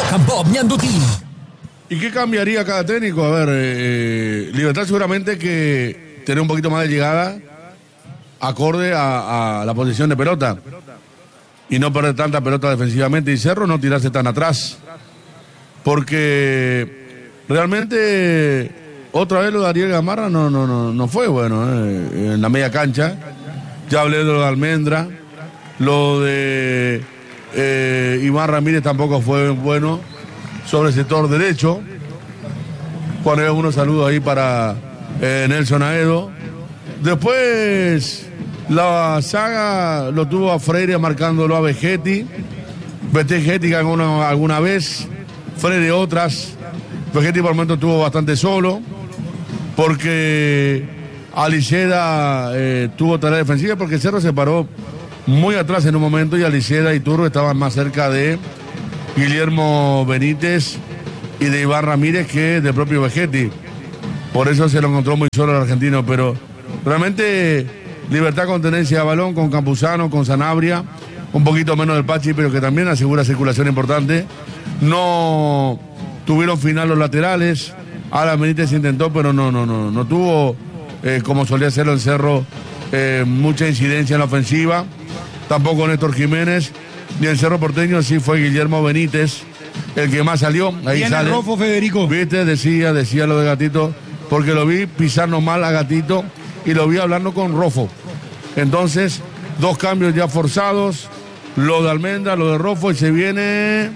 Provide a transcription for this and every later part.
Campo Ñandutí. ¿Y qué cambiaría cada técnico? A ver, Libertad seguramente que tener un poquito más de llegada acorde a la posición de pelota y no perder tanta pelota defensivamente, y Cerro no tirarse tan atrás, porque realmente otra vez lo de Ariel Gamarra no fue bueno en la media cancha. Ya hablé de lo de Almendra, lo de Iván Ramírez tampoco fue bueno sobre el sector derecho. Poner unos saludos ahí para Nelson Aedo. Después la saga lo tuvo a Freire marcándolo a Vegetti. Vegetti alguna vez, Freire otras. Vegetti por el momento estuvo bastante solo, porque Aliceda tuvo tarea defensiva, porque Cerro se paró muy atrás en un momento y Aliceda y Turbo estaban más cerca de Guillermo Benítez y de Iván Ramírez que del propio Vegetti. Por eso se lo encontró muy solo el argentino, pero realmente Libertad con tenencia de balón, con Campuzano, con Sanabria, un poquito menos del Pachi, pero que también asegura circulación importante. No tuvieron final los laterales. Alan Benítez intentó, pero no tuvo, como solía hacerlo en Cerro, mucha incidencia en la ofensiva. Tampoco Néstor Jiménez. Y en Cerro Porteño sí fue Guillermo Benítez el que más salió. Ahí sale. Rofo, Federico. Viste, decía lo de Gatito, porque lo vi pisando mal a Gatito y lo vi hablando con Rofo. Entonces, dos cambios ya forzados. Lo de Almendra, lo de Rofo, y se viene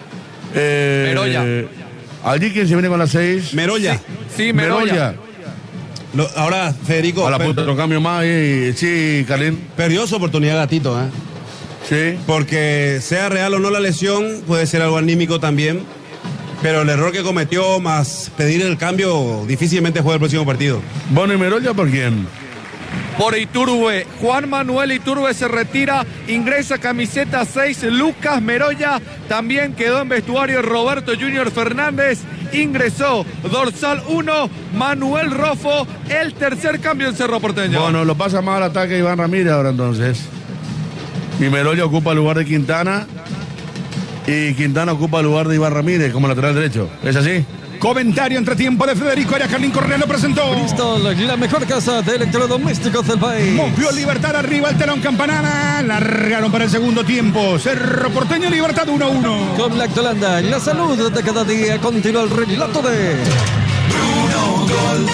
Meroya. Allí, ¿quién se viene con las 6? Meroya. Sí, Meroya. Ahora, Federico. A la puta, otro cambio más. Sí, Carlín. Perdió su oportunidad Gatito, ¿eh? Sí. Porque sea real o no la lesión, puede ser algo anímico también. Pero el error que cometió, más pedir el cambio, difícilmente juega el próximo partido. Bueno, ¿y Meroya por quién? Por Iturbe, Juan Manuel Iturbe se retira, ingresa camiseta 6, Lucas Meroya, también quedó en vestuario Roberto Junior Fernández, ingresó dorsal 1, Manuel Rofo, el tercer cambio en Cerro Porteño. Bueno, lo pasa más al ataque Iván Ramírez ahora entonces. Y Meroya ocupa el lugar de Quintana, y Quintana ocupa el lugar de Iván Ramírez como lateral derecho. ¿Es así? Comentario entre tiempo de Federico Arias. Carlín Correa lo presentó. Bristol, la mejor casa de electrodomésticos del país. Movió Libertad arriba, el telón campanada. Largaron para el segundo tiempo. Cerro Porteño, Libertad 1-1. Con la Holanda, la salud de cada día. Continúa el relato de Bruno Gol.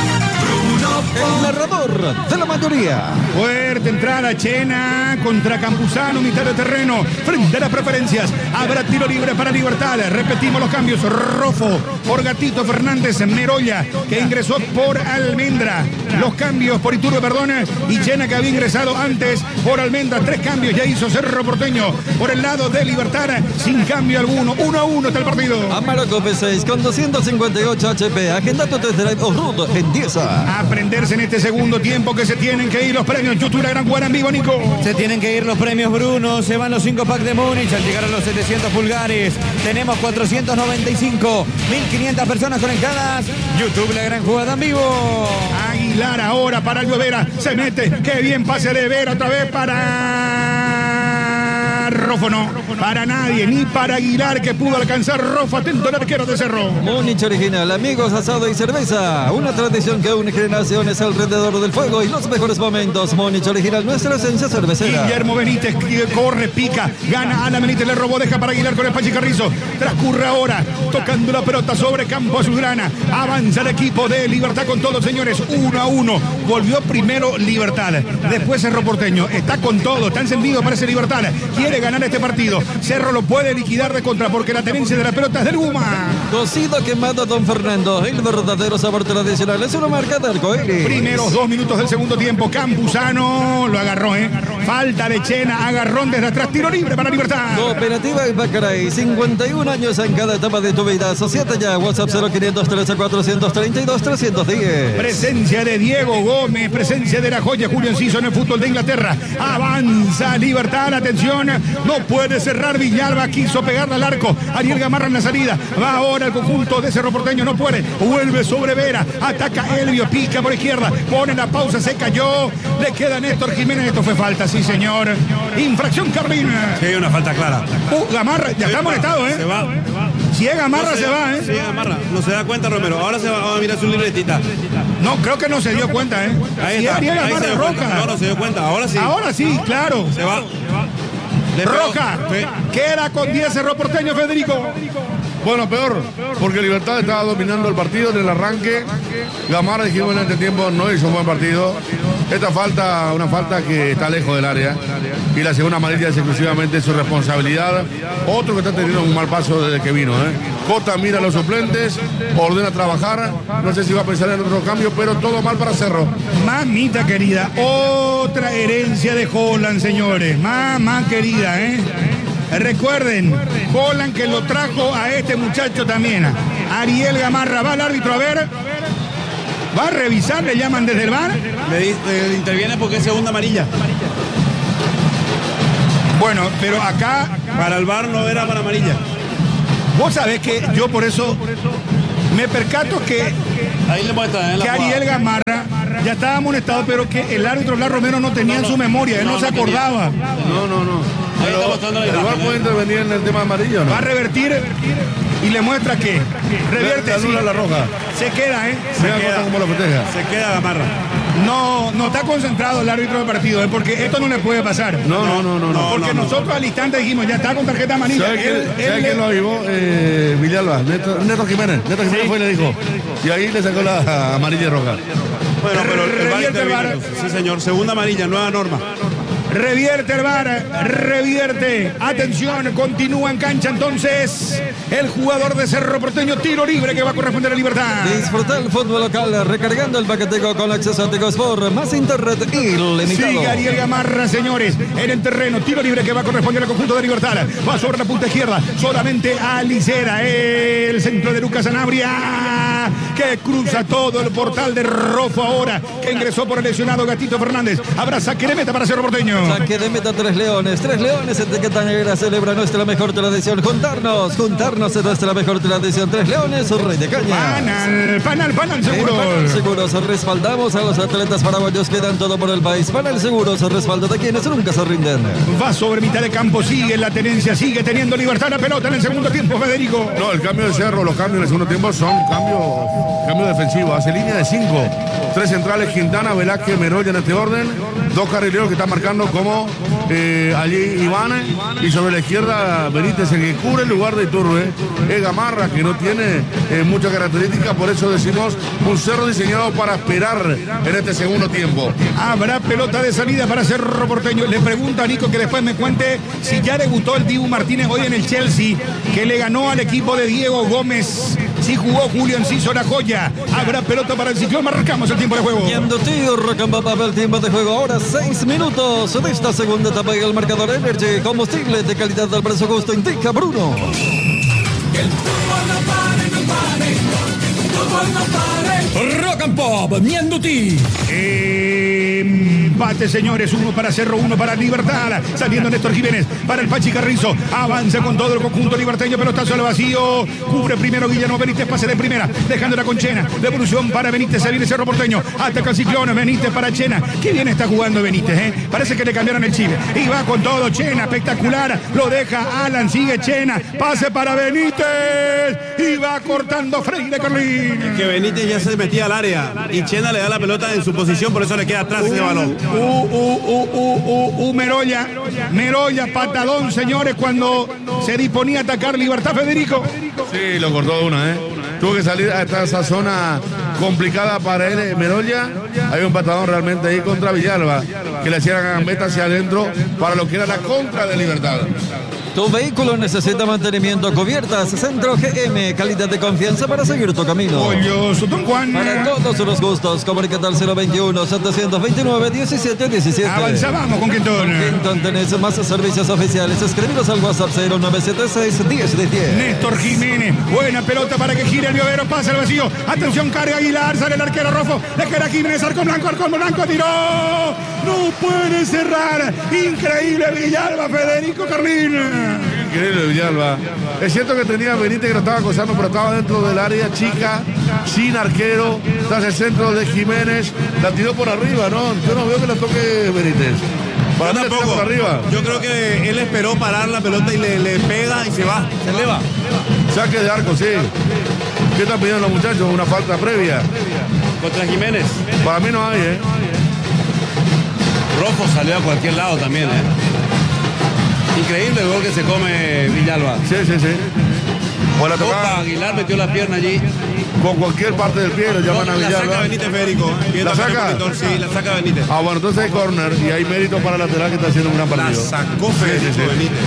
el narrador de la mayoría. Fuerte entrada Chena contra Campuzano, mitad de terreno, frente a las preferencias. Habrá tiro libre para Libertad. Repetimos los cambios. Rofo por Gatito Fernández, Meroya, que ingresó por Almendra. Los cambios por Iturbe, perdón, y Chena, que había ingresado antes por Almendra. 3 cambios ya hizo Cerro Porteño por el lado de Libertad, sin cambio alguno. 1-1 está el partido. Amargo P6 con 258 HP. Agenda tu test drive Rudo en 10. Aprenderse en este segundo tiempo que se tienen que ir los premios. YouTube La Gran Jugada en vivo, Nico. Se tienen que ir los premios, Bruno. Se van los 5 packs de Múnich al llegar a los 700 pulgares. Tenemos 495, 1500 personas conectadas. YouTube La Gran Jugada en vivo. Aguilar ahora para Llovera. Se mete. Qué bien pase de Vera otra vez para Rofo. No, para nadie, ni para Aguilar, que pudo alcanzar Rofo. Atento el arquero de Cerro. Múnich original, amigos, asado y cerveza. Una tradición que une generaciones alrededor del fuego y los mejores momentos. Múnich original, nuestra esencia cervecera. Guillermo Benítez corre, pica, gana Ana Benítez, le robó, deja para Aguilar con el Pachi Carrizo. Transcurre ahora, tocando la pelota sobre campo azulgrana. Avanza el equipo de Libertad con todos, señores. 1-1. Volvió primero Libertad, después Cerro Porteño. Está con todo, está encendido, parece Libertad. Quiere ganar este partido. Cerro lo puede liquidar de contra porque la tenencia de la pelota es del Guma. Cocido quemado Don Fernando, el verdadero sabor tradicional. Es una marca de arcoíris. Primeros 2 minutos del segundo tiempo. Campuzano lo agarró, falta de Chena, agarrón desde atrás, tiro libre para Libertad. Cooperativa Ibacaray, 51 años en cada etapa de tu vida. Asociate ya, WhatsApp 0513 432 310. Presencia de Diego Gómez, presencia de la joya Julio Enciso en el fútbol de Inglaterra. Avanza Libertad, atención, no puede cerrar Villalba, quiso pegarle al arco. Ariel Gamarra en la salida, va ahora el conjunto de Cerro Porteño, no puede, vuelve sobre Vera, ataca Elvio, pica por izquierda, pone la pausa, se cayó, le queda Néstor Jiménez. Esto fue falta, sí señor. Infracción, Carlín. Sí, una falta clara. Gamarra, ya está amonestado, Se va. Si es Gamarra se va, ¿eh? Sí, Gamarra. No se da cuenta, Romero. Ahora se va a mirar su libretita. No, creo que no se dio cuenta, ¿eh? Ahí Si está. es Ariel Ahí Gamarra, se dio cuenta. Roca. No se dio cuenta. Ahora sí. Ahora sí, claro. Se va. Le pegó. Roca, queda con 10 Cerro Porteño, Federico. Bueno, peor, porque Libertad estaba dominando el partido en el arranque. Gamarra, dijimos en el entretiempo, no hizo un buen partido. Esta falta, una falta que está lejos del área. Y la segunda amarilla es exclusivamente su responsabilidad. Otro que está teniendo un mal paso desde que vino. Cota mira a los suplentes, ordena trabajar. No sé si va a pensar en otro cambio, pero todo mal para Cerro. Mamita querida, otra herencia de Holland, señores. Mamá querida, ¿eh? Recuerden, Holland que lo trajo a este muchacho también. Ariel Gamarra, va al árbitro a ver. Va a revisar, le llaman desde el bar. Le interviene porque es segunda amarilla. Bueno, pero acá, Para el VAR no era para amarilla. vos sabés que yo por eso me percato que Ahí le muestra, que Ariel Gamarra ya estaba amonestado, pero que el árbitro Blas Romero no tenía en su memoria, él no se acordaba. No. Ahí está mostrando la el imagen, VAR puede intervenir en el tema amarillo, ¿no? Va a revertir y le muestra que revierte. Le anula sí. la roja. Se queda, ¿eh? Mira Cota cómo lo festeja. Se queda Gamarra. No está concentrado el árbitro del partido, ¿eh? Porque esto no le puede pasar. No. Porque nosotros al instante dijimos, ya está con tarjeta amarilla. ¿Sabe quién lo avivó? Villalba, Neto Jiménez. Neto Jiménez fue y le dijo. Y ahí le sacó la amarilla y roja. Bueno, pero el VAR Revierte el VAR. interviene. Sí, señor. Segunda amarilla, nueva norma. Revierte el VAR, revierte. Atención, continúa en cancha entonces el jugador de Cerro Porteño, tiro libre que va a corresponder a Libertad. Disfruta el fútbol local recargando el paquetico con acceso a Tigo Sport, más internet ilimitado. Sigue Ariel Gamarra, señores, en el terreno, tiro libre que va a corresponder al conjunto de Libertad. Va sobre la punta izquierda, solamente a Licera, el centro de Lucas Sanabria, que cruza todo el portal de Rofo ahora, que ingresó por el lesionado Gatito Fernández. Habrá saque de meta para Cerro Porteño. Saque de meta, Tres Leones, etiqueta negra, celebra nuestra mejor tradición. Juntarnos es nuestra mejor tradición. Tres Leones, Rey de Caña. Panal, seguro. Panal Seguros, respaldamos a los atletas paraguayos que dan todo por el país. Panal Seguros, respaldo de quienes nunca se rinden. Va sobre mitad de campo, sigue la tenencia, sigue teniendo Libertad la pelota en el segundo tiempo, Federico. No, el cambio de Cerro, los cambios en el segundo tiempo son cambios defensivos. Hace línea de 5. 3 centrales, Quintana, Velázquez, Meroya en este orden. 2 carrileros que están marcando como allí Iván. Y sobre la izquierda, Benítez, el que cubre el lugar de Iturbe. Es Gamarra, que no tiene muchas características. Por eso decimos un Cerro diseñado para esperar en este segundo tiempo. Habrá pelota de salida para Cerro Porteño. Le pregunto a Nico que después me cuente si ya debutó el Dibu Martínez hoy en el Chelsea, que le ganó al equipo de Diego Gómez. Si jugó Julio Enciso, la joya. Habrá pelota para el Ciclón. Marcamos el tiempo de juego. Yendo tío, Rocambaba, el tiempo de juego. Ahora 6 minutos de esta segunda etapa y el marcador Energy. Combustible de calidad del precio justo, indica Bruno. Que el fútbol no pare, no pare. El fútbol no pare. Rock and Pop, Mianduti. Empate, señores. 1 para Cerro, 1 para Libertad. Saliendo Néstor Jiménez para el Pachi Carrizo. Avanza con todo el conjunto liberteño. Pelotazo al vacío. Cubre primero Guillermo Benítez. Pase de primera. Dejándola con Chena. Devolución para Benítez. Se viene Cerro Porteño. Ataca el Ciclón. Benítez para Chena. Qué bien está jugando Benítez, ¿eh? Parece que le cambiaron el chile. Y va con todo Chena. Espectacular. Lo deja Alan. Sigue Chena. Pase para Benítez. Y va cortando Freire Carlín. Que Benítez ya se metía al área y Chena le da la pelota en su posición, por eso le queda atrás ese balón. Meroya, patadón, señores, cuando se disponía a atacar Libertad, Federico. Sí, lo cortó de una, Tuvo que salir a esa zona complicada para él, Meroya. Hay un patadón realmente ahí contra Villalba, que le hacían gambeta hacia adentro para lo que era la contra de Libertad. Tu vehículo necesita mantenimiento, cubiertas, Centro GM, calidad de confianza para seguir tu camino. Polloso, Don Juan. Para todos los gustos, comunícate al 021-729-1717. Avanzábamos con Quintón. Quintón, tenés más servicios oficiales. Escribiros al WhatsApp 0976-1010. Néstor Jiménez, buena pelota para que gire el Biovero, pasa al vacío. Atención, carga Aguilar, sale el arquero Rofo. Le queda Jiménez, arco blanco, tiró. No puede cerrar. Increíble Villalba, Federico Carlín. Increíble Villalba. Es cierto que tenía Benítez que lo estaba acosando, pero estaba dentro del área chica, sin arquero. Tras el centro de Jiménez, la tiró por arriba, ¿no? Yo no veo que la toque Benítez. Para mí está por arriba. Yo creo que él esperó parar la pelota y le pega y se va, se eleva. Saque de arco, sí. ¿Qué están pidiendo los muchachos? Una falta previa. Contra Jiménez. Para mí no hay, Rofo salió a cualquier lado también, Increíble el gol que se come Villalba. Sí. O la tocada. Aguilar metió la pierna allí. Con cualquier parte del pie lo llaman a Villalba. La saca Benítez Federico. ¿La saca? Sí, la saca Benítez. Ah, bueno, entonces hay corner y hay mérito para el lateral que está haciendo un gran partido. La sacó Federico Benítez.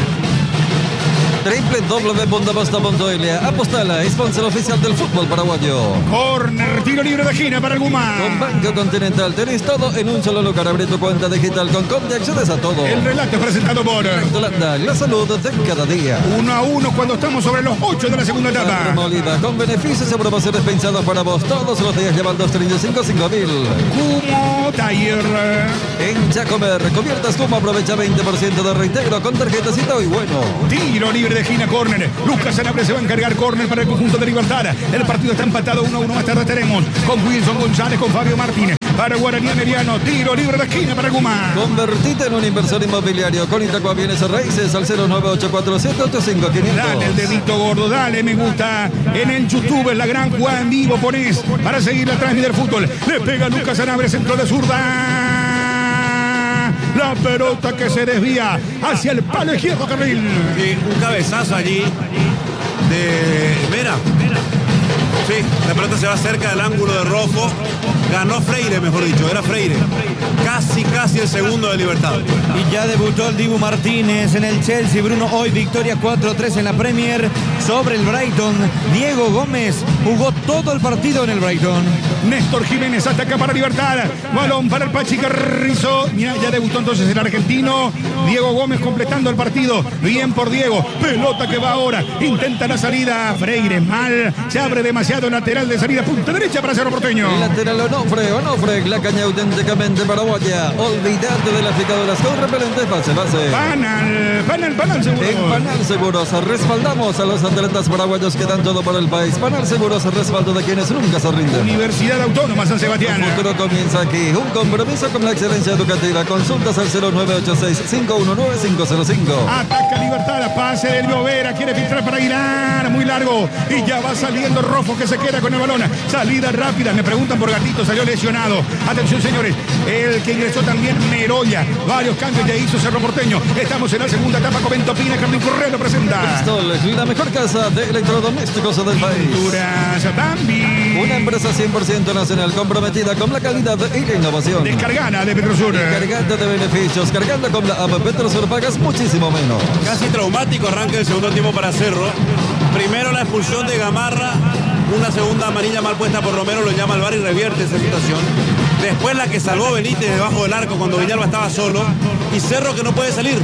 www.bosta.il. Apostala, sponsor oficial del fútbol paraguayo. Corner, tiro libre de esquina para el Guma. Con Banco Continental tenés todo en un solo lugar. Abre tu cuenta digital con Conde, accedes a todo. El relato es presentado por Holanda, la salud de cada día. 1-1 cuando estamos sobre los 8 de la segunda etapa. Molida, con beneficios y aprobaciones pensadas para vos. Todos los días llevan 235.000. Kumo Taller. En Chacomer, cubiertas como aprovecha 20% de reintegro con tarjetacita y bueno. Tiro libre de esquina, córner. Lucas Sanabria se va a encargar córner para el conjunto de Libertad. El partido está empatado 1-1. Más tarde tenemos con Wilson González, con Fabio Martínez. Para Guaraní Mediano, tiro libre de esquina para Guma. Convertite en un inversor inmobiliario con Itaqua Bienes Raíces al 0984785.500. Dale el dedito gordo, dale me gusta. En el YouTube, en la gran jugada en vivo ponés para seguir la transmisión del fútbol. Le pega Lucas Sanabria, centro de zurda. La pelota que se desvía hacia el palo izquierdo, carril. Sí, un cabezazo allí de Vera. Sí, la pelota se va cerca del ángulo de Rofo. Ganó Freire, mejor dicho, era Freire. Casi el segundo de Libertad. Y ya debutó el Dibu Martínez en el Chelsea. Bruno, hoy victoria 4-3 en la Premier sobre el Brighton. Diego Gómez jugó todo el partido en el Brighton. Néstor Jiménez ataca para Libertad. Balón para el Pachi Carrizo. Ya debutó entonces el argentino. Diego Gómez completando el partido. Bien por Diego. Pelota que va ahora. Intenta la salida. Freire mal. Se abre demasiado lateral de salida. Punta derecha para Cerro Porteño. El lateral Onofre. La caña auténticamente paraguaya. Olvídate de las picaduras con repelente base. Panal Seguros. En Panal Seguros respaldamos a los atletas paraguayos que dan todo por el país. Panal Seguros, respaldo de quienes nunca se rinden. Universidad Autónoma San Sebastián. El futuro comienza aquí. Un compromiso con la excelencia educativa. Consultas al 0986-519-505. Ataca Libertad. Pase del Llovera. Quiere filtrar para Aguilar. Muy largo. Y ya va saliendo Rofo que se queda con el balón. Salida rápida. Me preguntan por Gatito. Salió lesionado. Atención, señores. El que ingresó también Meroya. Varios cambios ya hizo Cerro Porteño. Estamos en la segunda etapa. Comento Pina. Carmen Correa lo presenta. Bristol, la mejor casa de electrodomésticos del país. Pinturas Bambi. Una empresa 100% nacional comprometida con la calidad y la innovación. Descargada de Petrosur. Cargada de beneficios. Cargando con la app Petrosur pagas muchísimo menos. Casi traumático arranque del segundo tiempo para Cerro. Primero la expulsión de Gamarra. Una segunda amarilla mal puesta por Romero, lo llama al VAR y revierte esa situación. Después la que salvó Benítez debajo del arco cuando Villalba estaba solo. Y Cerro que no puede salir.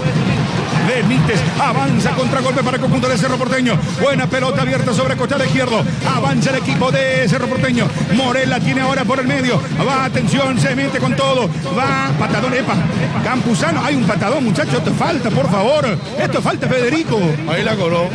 Benítez avanza, contragolpe para el conjunto de Cerro Porteño. Buena pelota abierta sobre costado izquierdo. Avanza el equipo de Cerro Porteño. Morel tiene ahora por el medio. Va, atención, se mete con todo. Va, patadón, epa. Campuzano, hay un patadón, muchachos. Esto falta, por favor. Esto falta, Federico. Ahí la cobró.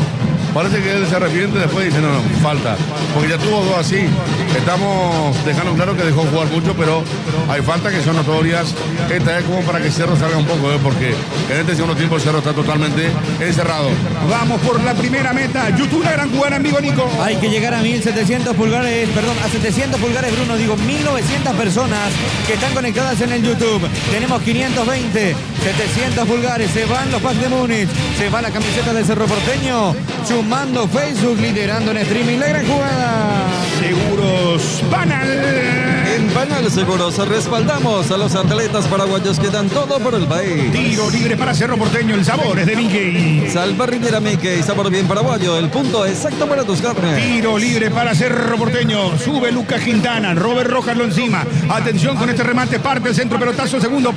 Parece que él se arrepiente después dice, no, falta. Porque ya tuvo dos así. Estamos dejando claro que dejó jugar mucho, pero hay faltas que son notorias. Esta es como para que Cerro salga un poco, porque en este segundo tiempo el Cerro está totalmente encerrado. Vamos por la primera meta. YouTube, la gran jugada en vivo, Nico. Hay que llegar a 1700 pulgares, perdón, a 700 pulgares, Bruno, digo 1900 personas que están conectadas en el YouTube. Tenemos 520, 700 pulgares, se van los packs de Múnich, se va la camiseta del Cerro Porteño, sumando Facebook, liderando en streaming la gran jugada. Seguros Panal. En Panal Seguros respaldamos a los atletas paraguayos que dan todo por el país. Tiro libre para Cerro Porteño, el sabor es de Mickey. Salva Rivera Mickey, sabor bien paraguayo, el punto exacto para tus carnes. Tiro libre para Cerro Porteño, sube Lucas Quintana, Robert Rojas lo encima. Atención con este remate, parte el centro, pelotazo, segundo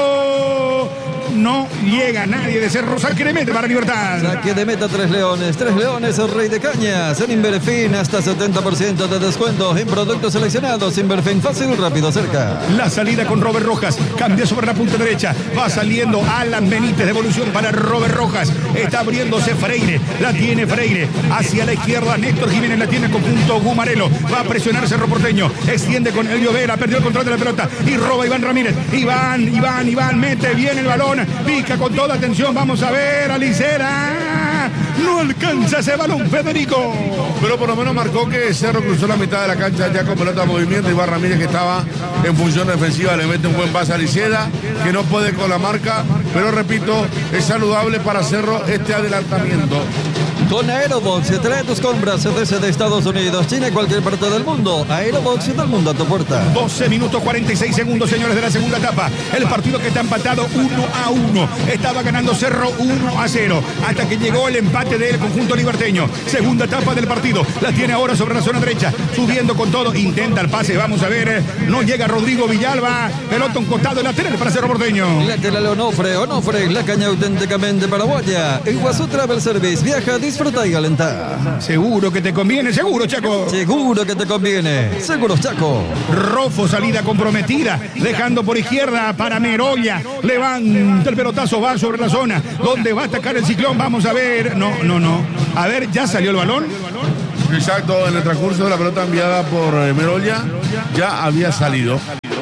palo. No llega nadie de Cerro. Saque de meta para Libertad. Saque de meta Tres Leones, el rey de cañas. En Inverfin hasta 70% de descuento en productos seleccionados. Inverfin, fácil, rápido, cerca. La salida con Robert Rojas. Cambia sobre la punta derecha. Va saliendo Alan Benítez. Devolución para Robert Rojas. Está abriéndose Freire. La tiene Freire. Hacia la izquierda, Néstor Jiménez la tiene conjunto Gumarelo. Va a presionar Cerro Porteño. Extiende con Elio Vera. Perdió el control de la pelota. Y roba Iván Ramírez. Iván. Mete bien el balón. Pica con toda atención. Vamos a ver. Alicera. No alcanza ese balón, Federico. Pero por lo menos marcó que Cerro cruzó la mitad de la cancha ya con pelota de movimiento. Iván Ramírez, que estaba en función defensiva, le mete un buen pase a Liceda, que no puede con la marca. Pero repito, es saludable para Cerro este adelantamiento. Con Aerobox, trae tus compras desde Estados Unidos, China y cualquier parte del mundo. Aerobox y del mundo a tu puerta. 12 minutos 46 segundos, señores, de la segunda etapa. El partido que está empatado 1-1. Estaba ganando Cerro 1-0. Hasta que llegó el empate del conjunto liberteño. Segunda etapa del partido. La tiene ahora sobre la zona derecha. Subiendo con todo. Intenta el pase. Vamos a ver. No llega Rodrigo Villalba. Pelota un costado lateral para Cerro Porteño. Lateral Onofre. La caña auténticamente paraguaya. Iguazú Travel Service. Viaja, disfruta y alenta. Seguro que te conviene. Seguro, Chaco. Seguro que te conviene. Seguro, Chaco. Rofo, salida comprometida. Dejando por izquierda para Meroya. Levanta el pelotazo. Va sobre la zona donde va a atacar el Ciclón. Vamos a ver. No. A ver, ya salió el balón. Exacto, en el transcurso de la pelota enviada por Meroya, ya había salido.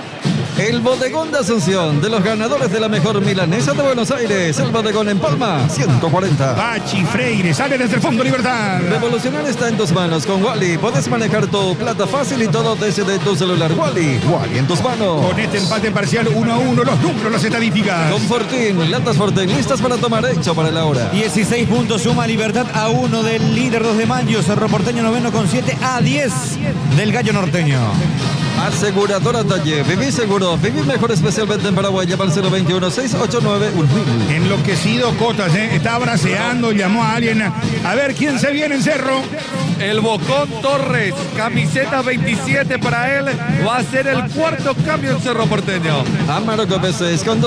El bodegón de Asunción, de los ganadores de la mejor milanesa de Buenos Aires. El bodegón en Palma, 140. Pachi Freire sale desde el Fondo Libertad. Revolucionar está en tus manos con Wally. Puedes manejar tu plata fácil y todo desde tu celular. Wally en tus manos. Con este empate parcial 1-1, los números, las estadísticas. Con Fortín, latas Fortín, listas para tomar, hecho para la hora. 16 puntos suma Libertad a 1 del líder 2 de mayo. Cerro Porteño noveno con 7 a 10 del Gallo Norteño. Aseguradora Talle, viví seguro, viví mejor, especialmente en Paraguay. Llama al 021-689-1000. Enloquecido Cotas, está braceando, llamó a alguien. A ver quién se viene en Cerro. El Bocón Torres, camiseta 27 para él, va a ser el cuarto cambio en Cerro Porteño. Amargo Peces con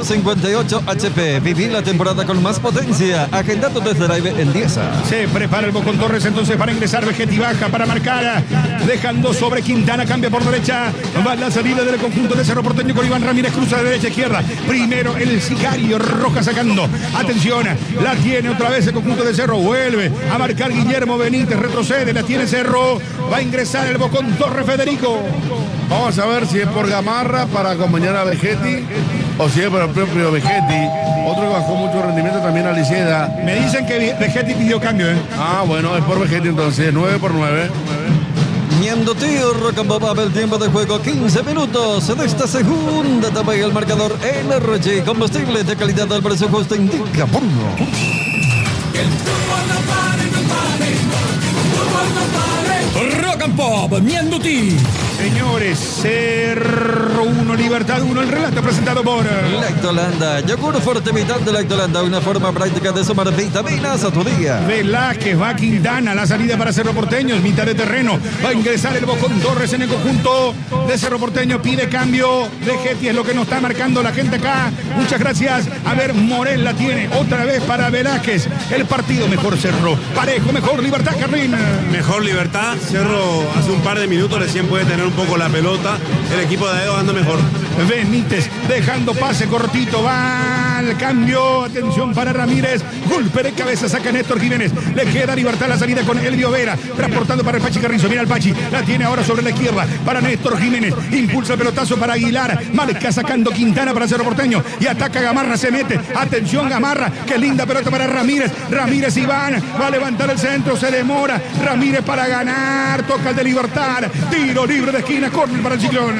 258 HP. Viví la temporada con más potencia. Agenda tu test drive en 10. Se prepara el Bocón Torres entonces para ingresar. Vegetti baja para marcar. Dejando sobre Quintana, cambia por derecha. Va la salida del conjunto de Cerro Porteño con Iván Ramírez, cruza de derecha a izquierda. Primero el sicario Roja sacando. Atención, la tiene otra vez el conjunto de Cerro. Vuelve a marcar Guillermo Benítez, retrocede, la tiene Cerro. Va a ingresar el Bocón Torres, Federico. Vamos a ver si es por Gamarra para acompañar a Vegetti o si es por el propio Vegetti. Otro que bajó mucho rendimiento también a Liceda. Me dicen que Vegetti pidió cambio, Ah, bueno, es por Vegetti entonces, 9-9. Miendo tío, Rock and Pop, el tiempo de juego, 15 minutos de esta segunda etapa y el marcador NRG, combustible de calidad al precio justo, indica Bruno. Que el fútbol no pare, no pare. Fútbol no pare. Rock and Pop, Mienduti. Señores, Cerro 1, Libertad 1, el relato presentado por Lactolanda, yogur fuerte vital de Lactolanda, una forma práctica de sumar vitaminas a tu día. Velázquez, va Quintana, la salida para Cerro Porteño, es mitad de terreno, va a ingresar el Bocón Torres en el conjunto de Cerro Porteño, pide cambio, Vegetti es lo que nos está marcando la gente acá, muchas gracias. A ver, Morel la tiene otra vez para Velázquez, el partido mejor Cerro, parejo, mejor Libertad, Carlín. Mejor Libertad, Cerro hace un par de minutos recién puede tener un poco la pelota, el equipo de Aedo anda mejor. Benítez dejando pase cortito, va al cambio, atención para Ramírez, golpe de cabeza, saca Néstor Jiménez, le queda Libertad la salida con Elvio Vera, transportando para el Pachi Carrizo, mira el Pachi, la tiene ahora sobre la izquierda para Néstor Jiménez, impulsa el pelotazo para Aguilar, marca sacando Quintana para Cerro Porteño y ataca Gamarra, se mete, atención Gamarra, qué linda pelota para Ramírez Iván, va a levantar el centro, se demora, Ramírez para ganar, toca el de Libertad, tiro libre de esquina, córner para el Ciclón.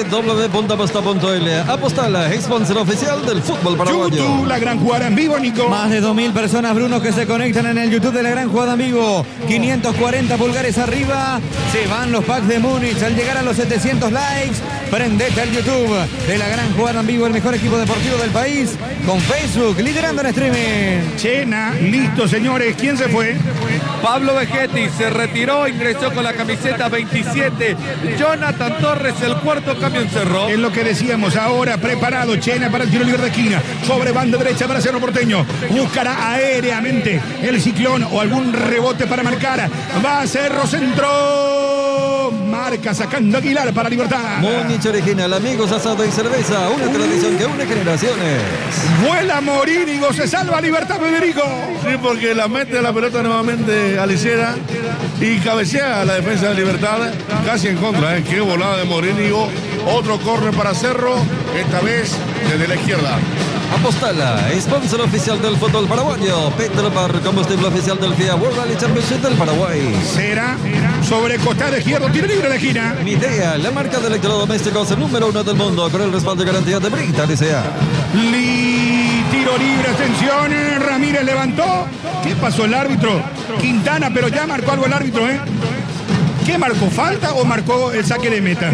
www.aposta.l, Apostala, sponsor oficial del fútbol paraguayo. YouTube, la gran jugada en vivo, Nico. Más de 2.000 personas, Bruno, que se conectan en el YouTube de la gran jugada en vivo. 540 pulgares arriba. Se van los packs de Múnich. Al llegar a los 700 likes, prendete al YouTube de la gran jugada en vivo, el mejor equipo deportivo del país, con Facebook liderando en streaming. Chena, listo, señores. ¿Quién se fue? Pablo Vegetti se retiró, ingresó con la camiseta 27. Jonathan Torres, el cuarto cambio en Cerro. Es lo que decíamos ahora, preparado Chena para el tiro libre de esquina, sobre banda derecha para Cerro Porteño, buscará aéreamente el Ciclón o algún rebote para marcar, va a Cerro, centro, marca sacando Aguilar para Libertad. Múnich original, amigos, asado y cerveza, una tradición que une generaciones. Vuela Morínigo, se salva Libertad, Federico. Sí, porque la mete la pelota nuevamente a Licera y cabecea a la defensa de Libertad, casi en contra. Qué volada de Morínigo. Otro córner para Cerro, esta vez desde la izquierda. Apostala, sponsor oficial del fútbol paraguayo. Petromar, combustible oficial del FIA World Rally Championship del Paraguay. Será sobre costado izquierdo, tiro libre de esquina. Midea, la marca de electrodomésticos número 1 del mundo, con el respaldo y garantía de Brita Licea. Tiro libre, atención. Ramírez levantó. ¿Qué pasó el árbitro? Quintana, pero ya marcó algo el árbitro, ¿eh? ¿Qué marcó? ¿Falta o marcó el saque de meta?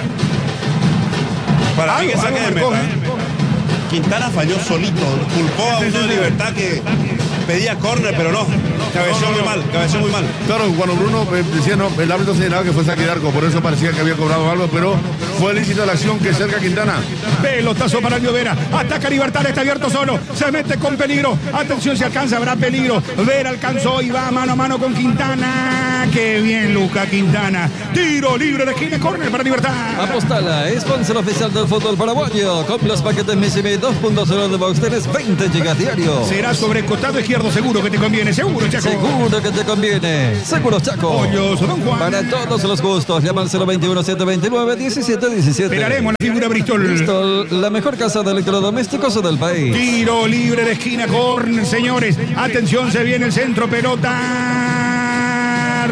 Para mí que saque de marcó, meta. Quintana falló solito, culpó a uno de Libertad que pedía córner, pero no. Cabeció muy mal. Claro, cuando Bruno decía, no, el árbitro señalaba que fue saque de arco, por eso parecía que había cobrado algo, pero fue lícita la acción que cerca Quintana. Pelotazo para Elvio Vera, ataca Libertad, está abierto solo, se mete con peligro, atención, si alcanza, habrá peligro. Vera alcanzó y va mano a mano con Quintana. Qué bien, Luca Quintana. Tiro libre de esquina, córner para Libertad. Apostala, sponsor oficial del fútbol paraguayo. Con los paquetes Missimi 2.0 de Box tenés 20 gigas diario. Será sobre costado izquierdo, seguro que te conviene, seguro, Chaco. Seguro que te conviene. Seguros Chaco. Pollos, Don Juan. Para todos los gustos, llama al 021-729-1717. Esperaremos la figura Bristol. Bristol, la mejor casa de electrodomésticos del país. Tiro libre de esquina, córner, señores. Atención, se viene el centro, pelota.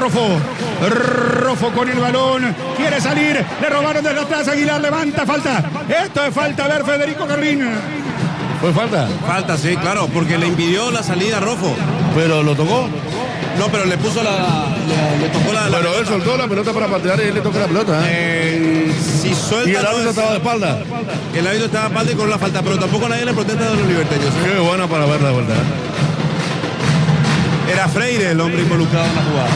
Rofo con el balón, quiere salir, le robaron desde atrás, Aguilar levanta, falta. Esto es falta, a ver, Federico Carlín. ¿Fue falta? Falta, sí, claro, porque le impidió la salida a Rofo. ¿Pero lo tocó? No, pero le puso le tocó la Pero él soltó la pelota para patear y él le toca la pelota. Si suelta, Y el árbitro estaba de espalda. El árbitro estaba de espalda y con la falta, pero tampoco nadie le protesta a los libertarios. Qué buena para verla de vuelta. Era Freire el hombre involucrado en la jugada.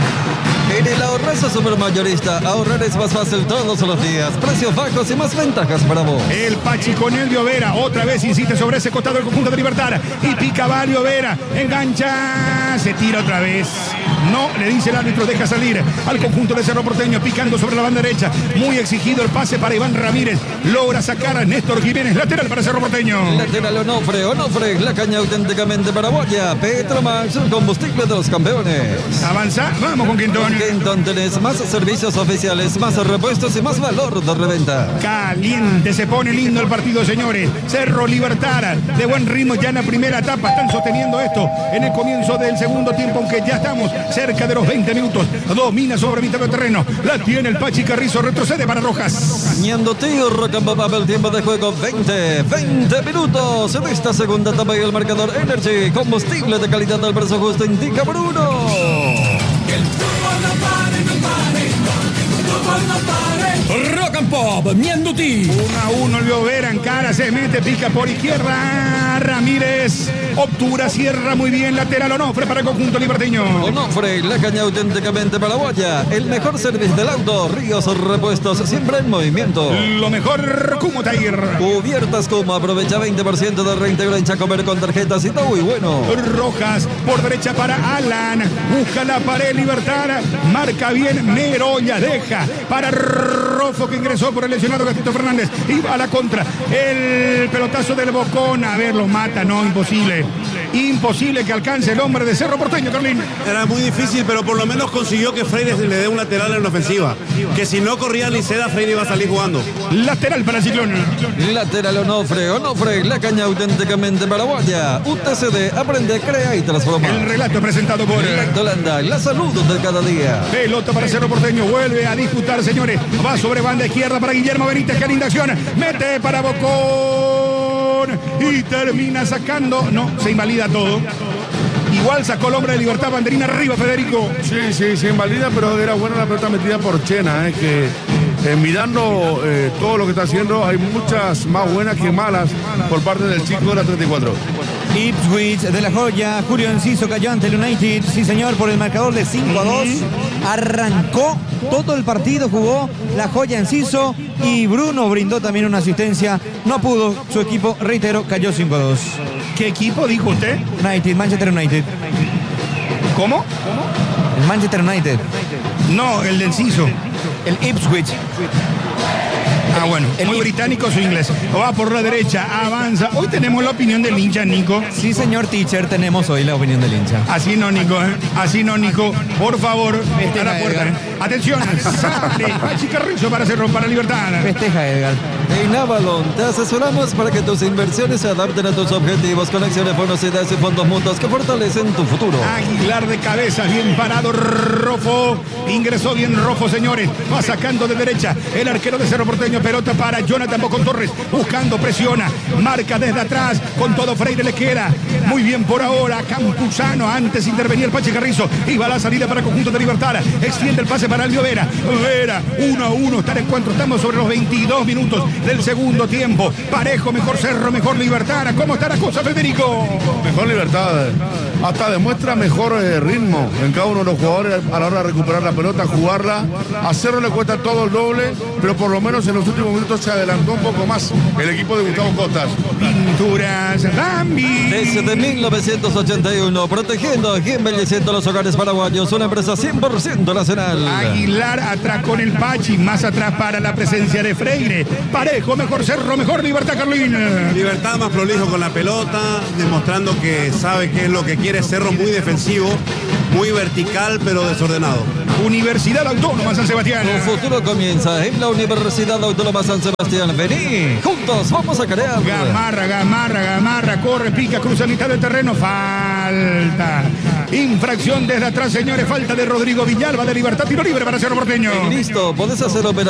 En el Ahorrazo Supermayorista, ahorrar es más fácil todos los días. Precios bajos y más ventajas para vos. El Pachi con Elvio Vera, otra vez insiste sobre ese costado del conjunto de Libertad. Y pica Valio Vera, engancha, se tira otra vez. No, le dice el árbitro, deja salir al conjunto de Cerro Porteño, picando sobre la banda derecha. Muy exigido el pase para Iván Ramírez. Logra sacar a Néstor Jiménez, lateral para Cerro Porteño. Lateral Onofre, la caña auténticamente paraguaya. Petromax, el combustible de los campeones. Avanza, vamos con Quintón. Quintón tenés más servicios oficiales, más repuestos y más valor de reventa. Caliente, se pone lindo el partido, señores. Cerro Libertad, de buen ritmo ya en la primera etapa. Están sosteniendo esto en el comienzo del segundo tiempo, aunque ya estamos cerca de los 20 minutos. Domina sobre mitad del terreno. La tiene el Pachi Carrizo, retrocede para Rojas. Ñando tío, Rocambaba, el tiempo de juego 20 minutos en esta segunda etapa y el marcador Energy, combustible de calidad al precio justo, indica Bruno. El fútbol no pare, no pare. El fútbol no pare. Rock and Pop, Mianduti. 1-1, el Vera en cara, se mete, pica por izquierda. Ramírez obtura, cierra muy bien, lateral Onofre para el conjunto liberteño. Onofre, la caña auténticamente paraguaya. El mejor servicio del auto, Ríos Repuestos, siempre en movimiento. Lo mejor, como Tair. Cubiertas como aprovecha 20% de reintegro en Chacomer con tarjetas y todo muy bueno. Rojas por derecha para Alan. Busca la pared, Libertad. Marca bien Meroya, deja para Rofo que ingresó por el lesionado Gastito Fernández. Y va a la contra. El pelotazo del Bocón. A ver, lo mata, no, imposible. Imposible que alcance el hombre de Cerro Porteño, Carlín. Era muy difícil, pero por lo menos consiguió que Freire le dé un lateral en la ofensiva. Que si no corría Liceda, Freire iba a salir jugando. Lateral para Ciclón. Lateral Onofre, la caña auténticamente paraguaya. UTCD, aprende, crea y transforma. El relato presentado por Holanda, la salud de cada día. Pelota para Cerro Porteño, vuelve a disputar, señores. Va sobre banda izquierda para Guillermo Benítez, qué linda acción. Mete para Bocón y termina sacando. No, se invalida todo. Igual sacó el hombre de Libertad, banderina arriba, Federico. Sí, se invalida, pero era buena la pelota metida por Chena, que mirando todo lo que está haciendo, hay muchas más buenas que malas por parte del chico de la 34. Ipswich de La Joya, Julio Enciso cayó ante el United, sí señor, por el marcador de 5-2. Arrancó todo el partido, jugó La Joya Enciso y Bruno brindó también una asistencia. No pudo, su equipo, reitero, cayó 5-2. ¿Qué equipo dijo usted? Manchester United. ¿Cómo? El Manchester United. No, el de Enciso. El Ipswich. Ah, bueno, muy británico su inglés. Va por la derecha, avanza. Hoy tenemos la opinión del hincha, Nico. Sí, señor teacher, tenemos hoy la opinión del hincha. Así no, Nico, ¿eh? Así no, Nico. Por favor, a la puerta. Atención, sale Pachi Carrizo para Cerro, para Libertad. Festeja, Edgar. En Avalon te asesoramos para que tus inversiones se adapten a tus objetivos con acciones, bonos, ideas y fondos mutuos que fortalecen tu futuro. Aguilar de cabeza, bien parado, Rofo. Ingresó bien Rofo, señores. Va sacando de derecha el arquero de Cerro Porteño. Pelota para Jonathan Bocón Torres. Buscando, presiona. Marca desde atrás. Con todo Freire le queda. Muy bien por ahora. Campuzano. Antes intervenía el Pachi Carrizo. Iba a la salida para el conjunto de Libertad. Extiende el pase para Alvio Vera. Vera, 1-1. Está el encuentro. Estamos sobre los 22 minutos del segundo tiempo. Parejo, mejor Cerro, mejor Libertad. ¿Cómo está la cosa, Federico? Mejor Libertad. Hasta demuestra mejor ritmo en cada uno de los jugadores a la hora de recuperar la pelota, jugarla. A Cerro le cuesta todo el doble, pero por lo menos en los últimos minutos se adelantó un poco más el equipo de Gustavo Costas. Pinturas Bambi. Desde 1981, protegiendo y embelleciendo los hogares paraguayos, una empresa 100% nacional. Aguilar atrás con el Pachi, más atrás para la presencia de Freire. Parejo, mejor Cerro, mejor Libertad, Carlín. Libertad más prolijo con la pelota, demostrando que sabe qué es lo que quiere. Cerro muy defensivo, muy vertical, pero desordenado. Universidad Autónoma San Sebastián. Tu futuro comienza en la Universidad Autónoma San Sebastián. Vení, juntos vamos a crear. Gamarra, corre, pica, cruza mitad del terreno, falta. Infracción desde atrás, señores, falta de Rodrigo Villalba de Libertad, tiro libre para Cerro Porteño. Listo, podés hacer operación.